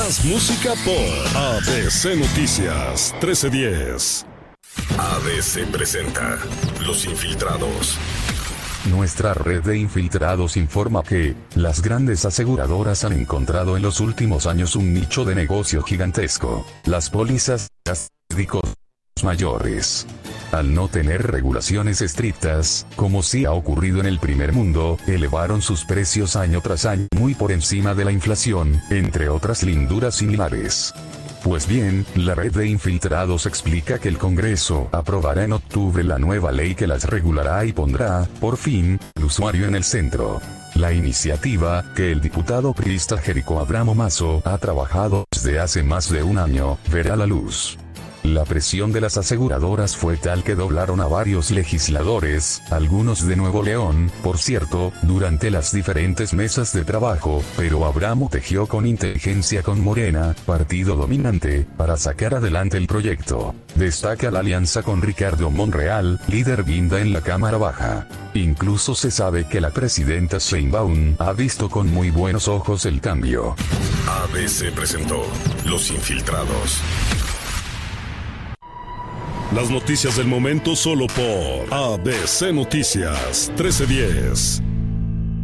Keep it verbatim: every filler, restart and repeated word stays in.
Más música por A B C Noticias trece diez. A B C presenta Los Infiltrados. Nuestra red de infiltrados informa que las grandes aseguradoras han encontrado en los últimos años un nicho de negocio gigantesco: las pólizas médicos mayores. Al no tener regulaciones estrictas, como sí ha ocurrido en el primer mundo, elevaron sus precios año tras año muy por encima de la inflación, entre otras linduras similares. Pues bien, la red de infiltrados explica que el Congreso aprobará en octubre la nueva ley que las regulará y pondrá, por fin, al usuario en el centro. La iniciativa, que el diputado priista Jerico Abramo Mazo ha trabajado desde hace más de un año, verá la luz. La presión de las aseguradoras fue tal que doblaron a varios legisladores, algunos de Nuevo León, por cierto, durante las diferentes mesas de trabajo, pero Abramo tejió con inteligencia con Morena, partido dominante, para sacar adelante el proyecto. Destaca la alianza con Ricardo Monreal, líder guinda en la Cámara Baja. Incluso se sabe que la presidenta Sheinbaum ha visto con muy buenos ojos el cambio. A B C presentó Los Infiltrados. Las noticias del momento solo por A B C Noticias trece diez.